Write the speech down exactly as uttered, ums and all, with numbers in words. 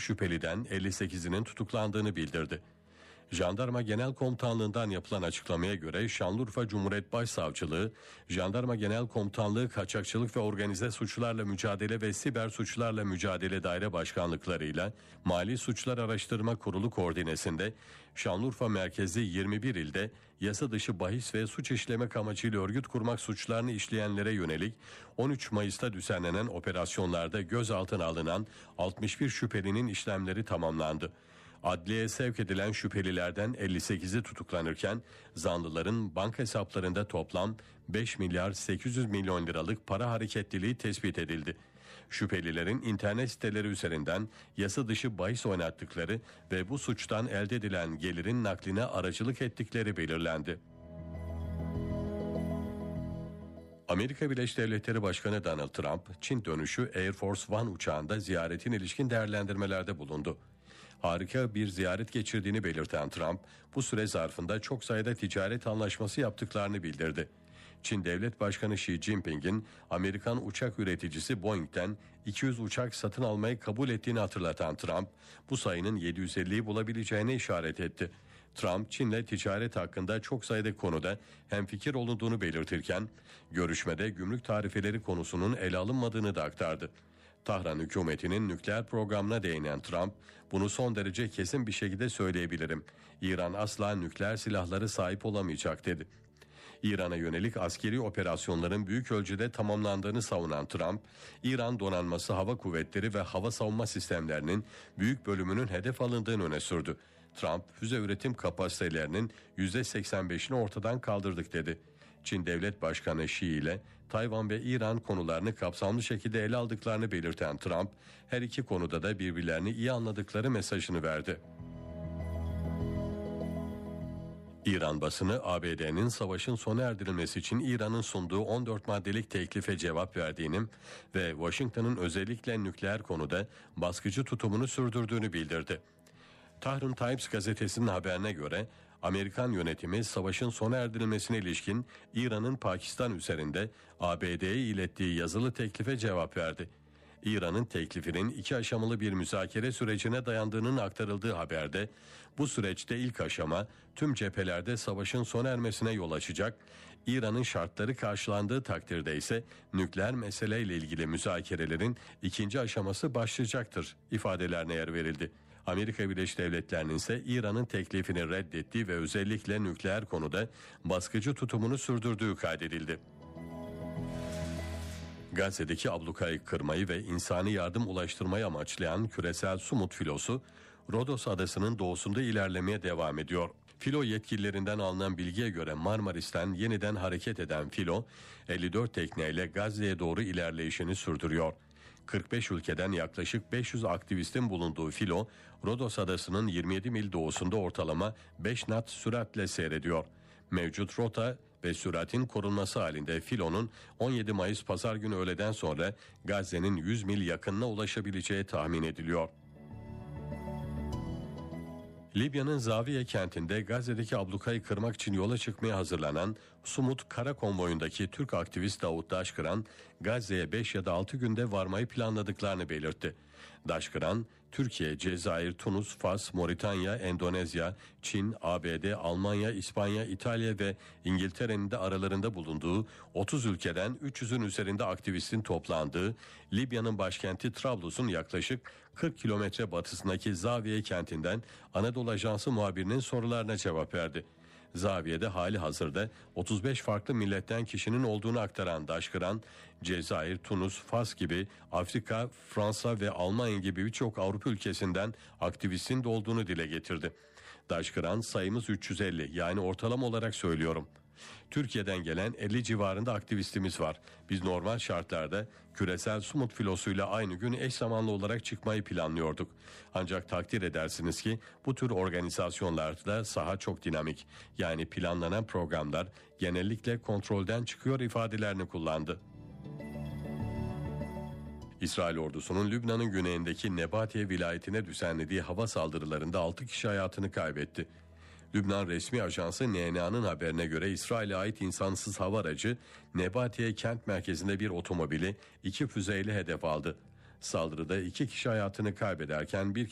şüpheliden elli sekizinin tutuklandığını bildirdi. Jandarma Genel Komutanlığı'ndan yapılan açıklamaya göre Şanlıurfa Cumhuriyet Başsavcılığı, Jandarma Genel Komutanlığı Kaçakçılık ve Organize Suçlarla Mücadele ve Siber Suçlarla Mücadele Daire Başkanlıklarıyla Mali Suçlar Araştırma Kurulu koordinesinde Şanlıurfa merkezli yirmi bir ilde yasa dışı bahis ve suç işlemek amacıyla örgüt kurmak suçlarını işleyenlere yönelik on üç Mayıs'ta düzenlenen operasyonlarda gözaltına alınan altmış bir şüphelinin işlemleri tamamlandı. Adliyeye sevk edilen şüphelilerden elli sekizi tutuklanırken zanlıların banka hesaplarında toplam beş milyar sekiz yüz milyon liralık para hareketliliği tespit edildi. Şüphelilerin internet siteleri üzerinden yasa dışı bahis oynattıkları ve bu suçtan elde edilen gelirin nakline aracılık ettikleri belirlendi. Amerika Birleşik Devletleri Başkanı Donald Trump, Çin dönüşü Air Force One uçağında ziyaretin ilişkin değerlendirmelerde bulundu. Harika bir ziyaret geçirdiğini belirten Trump, bu süre zarfında çok sayıda ticaret anlaşması yaptıklarını bildirdi. Çin Devlet Başkanı Xi Jinping'in Amerikan uçak üreticisi Boeing'den iki yüz uçak satın almayı kabul ettiğini hatırlatan Trump, bu sayının yedi yüz elliyi bulabileceğine işaret etti. Trump, Çin'le ticaret hakkında çok sayıda konuda hemfikir olunduğunu belirtirken, görüşmede gümrük tarifeleri konusunun ele alınmadığını da aktardı. Tahran hükümetinin nükleer programına değinen Trump, bunu son derece kesin bir şekilde söyleyebilirim. İran asla nükleer silahları sahip olamayacak dedi. İran'a yönelik askeri operasyonların büyük ölçüde tamamlandığını savunan Trump, İran donanması, hava kuvvetleri ve hava savunma sistemlerinin büyük bölümünün hedef alındığını öne sürdü. Trump, füze üretim kapasitelerinin yüzde seksen beşini ortadan kaldırdık dedi. Çin Devlet Başkanı Xi ile Tayvan ve İran konularını kapsamlı şekilde ele aldıklarını belirten Trump, her iki konuda da birbirlerini iyi anladıkları mesajını verdi. İran basını A B D'nin savaşın sona erdirilmesi için İran'ın sunduğu on dört maddelik teklife cevap verdiğini ve Washington'ın özellikle nükleer konuda baskıcı tutumunu sürdürdüğünü bildirdi. Tahran Times gazetesinin haberine göre Amerikan yönetimi savaşın sona erdirilmesine ilişkin İran'ın Pakistan üzerinde A B D'ye ilettiği yazılı teklife cevap verdi. İran'ın teklifinin iki aşamalı bir müzakere sürecine dayandığının aktarıldığı haberde, bu süreçte ilk aşama tüm cephelerde savaşın sona ermesine yol açacak, İran'ın şartları karşılandığı takdirde ise nükleer meseleyle ilgili müzakerelerin ikinci aşaması başlayacaktır ifadelerine yer verildi. Amerika Birleşik Devletleri'nin ise İran'ın teklifini reddettiği ve özellikle nükleer konuda baskıcı tutumunu sürdürdüğü kaydedildi. Gazze'deki ablukayı kırmayı ve insani yardım ulaştırmayı amaçlayan küresel Sumut filosu, Rodos adasının doğusunda ilerlemeye devam ediyor. Filo yetkililerinden alınan bilgiye göre Marmaris'ten yeniden hareket eden filo, elli dört tekneyle Gazze'ye doğru ilerleyişini sürdürüyor. kırk beş ülkeden yaklaşık beş yüz aktivistin bulunduğu filo, Rodos adasının yirmi yedi mil doğusunda ortalama beş knot süratle seyrediyor. Mevcut rota ve süratin korunması halinde filonun on yedi Mayıs Pazar günü öğleden sonra Gazze'nin yüz mil yakınına ulaşabileceği tahmin ediliyor. Libya'nın Zaviye kentinde Gazze'deki ablukayı kırmak için yola çıkmaya hazırlanan Sumut Kara Konvoyu'ndaki Türk aktivist Davut Daşkıran, Gazze'ye beş ya da altı günde varmayı planladıklarını belirtti. Daşkıran, Türkiye, Cezayir, Tunus, Fas, Moritanya, Endonezya, Çin, A B D, Almanya, İspanya, İtalya ve İngiltere'nin de aralarında bulunduğu otuz ülkeden üç yüzün üzerinde aktivistin toplandığı Libya'nın başkenti Trablus'un yaklaşık kırk kilometre batısındaki Zaviye kentinden Anadolu Ajansı muhabirinin sorularına cevap verdi. Zaviye'de hali hazırda otuz beş farklı milletten kişinin olduğunu aktaran Daşkıran, Cezayir, Tunus, Fas gibi Afrika, Fransa ve Almanya gibi birçok Avrupa ülkesinden aktivistin de olduğunu dile getirdi. Daşkıran, sayımız üç yüz elli, yani ortalama olarak söylüyorum. Türkiye'den gelen elli civarında aktivistimiz var. Biz normal şartlarda küresel Sumut filosuyla aynı gün eş zamanlı olarak çıkmayı planlıyorduk. Ancak takdir edersiniz ki bu tür organizasyonlarda saha çok dinamik. Yani planlanan programlar genellikle kontrolden çıkıyor ifadelerini kullandı. İsrail ordusunun Lübnan'ın güneyindeki Nebatiye vilayetine düzenlediği hava saldırılarında altı kişi hayatını kaybetti. Lübnan resmi ajansı N N A'nın haberine göre İsrail'e ait insansız hava aracı Nebatiye kent merkezinde bir otomobili iki füzeyle hedef aldı. Saldırıda iki kişi hayatını kaybederken bir